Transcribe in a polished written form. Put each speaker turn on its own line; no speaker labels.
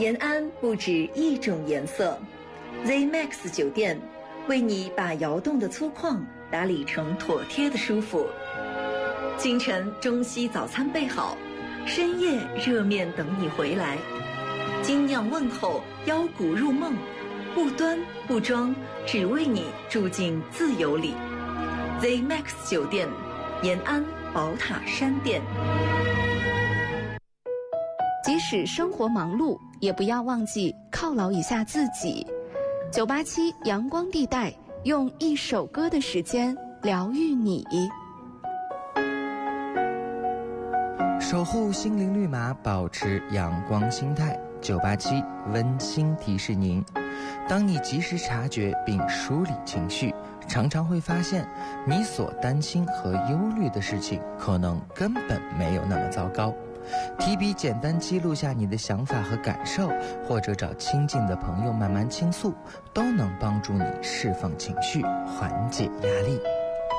延安不止一种颜色 ，ZMAX 酒店为你把窑洞的粗犷打理成妥帖的舒服。清晨中西早餐备好，深夜热面等你回来。精酿问候，腰鼓入梦，不端不装，只为你住进自由里。ZMAX 酒店，延安宝塔山店。
即使生活忙碌，也不要忘记犒劳一下自己。987阳光地带，用一首歌的时间疗愈你。
守护心灵绿码，保持阳光心态。987温馨提示您：当你及时察觉并梳理情绪，常常会发现你所担心和忧虑的事情可能根本没有那么糟糕。提笔简单记录下你的想法和感受，或者找亲近的朋友慢慢倾诉，都能帮助你释放情绪，缓解压力。